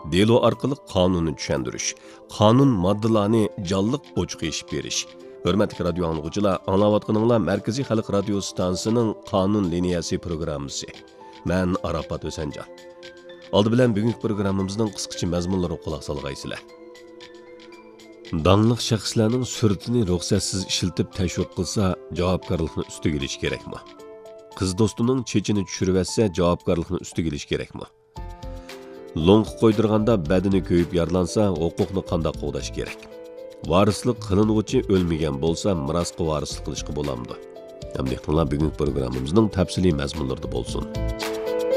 delo orqali qonunni tushuntirish, qonun moddalarini jonliq ochiq eshib berish. Hörmətli radio anlıqçılar, anlayatqanınızlar Mərkəzi Xalq Radio Stansiyasının Qanun Liniyası proqramısı. Mən Arafat Ösəncan. Aldı bilən bugünkü proqramımızın qısqaça məzmunlarına qulaq salğaysızlar. Danlıq şəxslərinin sürətini ruxsatsız işiltib təşviq qılsa, javobgarlıqni üstüge ilish kerakmi? Qız dostuning chechini tushirib javobgarlikni ustiga ilish kerakmi? Lo'nq qo'ydirganda badani ko'yib yarlansa, huquqni qanday qo'g'dash kerak? Varislik qilinuvchi o'lmagan bo'lsa, mirosga varislik qilishga bo'lamdi. Hamda bugungi programmamizning tafsiliy mazmunlarida bo'lsin.